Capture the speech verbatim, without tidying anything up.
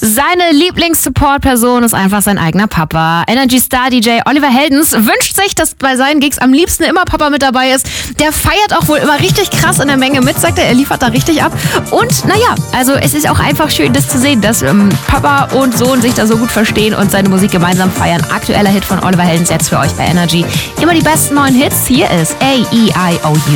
Seine Lieblings-Support-Person ist einfach sein eigener Papa. Energy-Star-D J Oliver Heldens wünscht sich, dass bei seinen Gigs am liebsten immer Papa mit dabei ist. Der feiert auch wohl immer richtig krass in der Menge mit, sagt er. Er liefert da richtig ab. Und naja, also es ist auch einfach schön, das zu sehen, dass ähm, Papa und Sohn sich da so gut verstehen und seine Musik gemeinsam feiern. Aktueller Hit von Oliver Heldens jetzt für euch bei Energy. Immer die besten neuen Hits. Hier ist A E I O U.